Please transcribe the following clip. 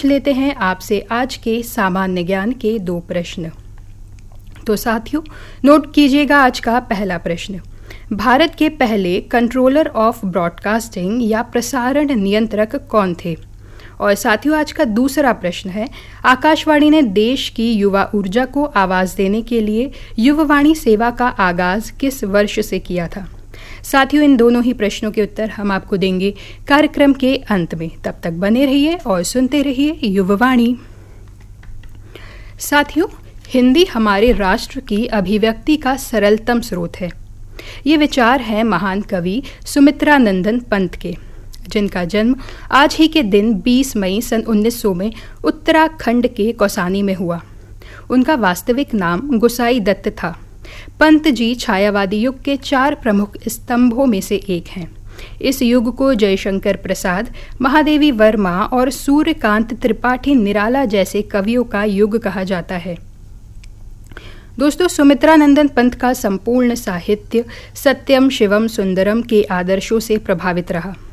पूछ लेते हैं आपसे आज के सामान्य ज्ञान के 2 प्रश्न। तो साथियों, नोट कीजिएगा आज का पहला प्रश्न। भारत के पहले कंट्रोलर ऑफ ब्रॉडकास्टिंग या प्रसारण नियंत्रक कौन थे? और साथियों, आज का दूसरा प्रश्न है, आकाशवाणी ने देश की युवा ऊर्जा को आवाज़ देने के लिए युववाणी सेवा का आगाज किस वर्ष से किया था? साथियों, इन दोनों ही प्रश्नों के उत्तर हम आपको देंगे कार्यक्रम के अंत में। तब तक बने रहिए और सुनते रहिए युववाणी। साथियों, हिंदी हमारे राष्ट्र की अभिव्यक्ति का सरलतम स्रोत है। ये विचार हैं महान कवि सुमित्रानंदन पंत के, जिनका जन्म आज ही के दिन 20 मई सन 1900 में उत्तराखंड के कौसानी में हुआ। उनका वास्तविक नाम गोसाई दत्त था। पंत जी छायावादी युग के 4 प्रमुख स्तंभों में से एक हैं। इस युग को जयशंकर प्रसाद, महादेवी वर्मा और सूर्यकांत त्रिपाठी निराला जैसे कवियों का युग कहा जाता है। दोस्तों, सुमित्रानंदन पंत का संपूर्ण साहित्य सत्यम शिवम सुंदरम के आदर्शों से प्रभावित रहा।